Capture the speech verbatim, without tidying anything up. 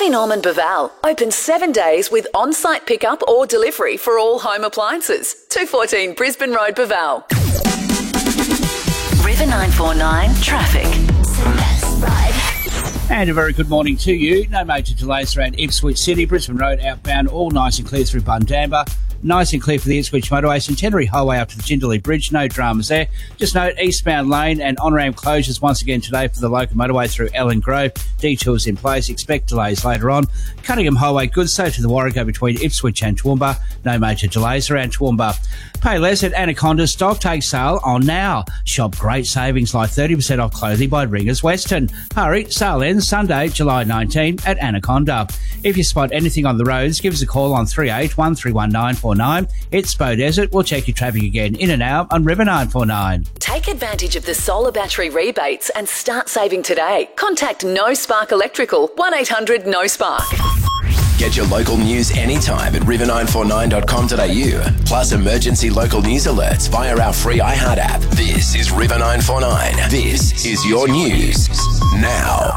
Harvey Norman Baval. Open seven days with on-site pickup or delivery for all home appliances. two fourteen Brisbane Road, Baval. River nine four nine Traffic. And a very good morning to you. No major delays around Ipswich City, Brisbane Road outbound, all nice and clear through Bundamba. Nice and clear for the Ipswich motorway, Centenary Highway up to the Jindalee Bridge, no dramas there. Just note eastbound lane and on-ramp closures once again today for the local motorway through Ellen Grove. Detours in place, expect delays later on. Cunningham Highway good, so to the Warrego between Ipswich and Toowoomba, no major delays around Toowoomba. Payless at Anaconda stock take sale on now. Shop great savings like thirty percent off clothing by Ringers Western. Hurry, sale ends Sunday, July nineteenth at Anaconda. If you spot anything on the roads, give us a call on three eight one three one nine four nine. It's Spo Desert. We'll check your traffic again in and out on River nine four nine. Take advantage of the solar battery rebates and start saving today. Contact No Spark Electrical, one eight hundred no spark. Get your local news anytime at river nine four nine dot com dot a u. Plus emergency local news alerts via our free iHeart app. This is River nine four nine. This is your news now.